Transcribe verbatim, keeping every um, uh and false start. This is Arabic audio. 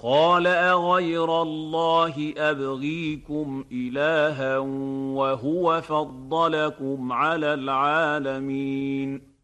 قال أغير الله أبغيكم إلها وهو فضلكم على العالمين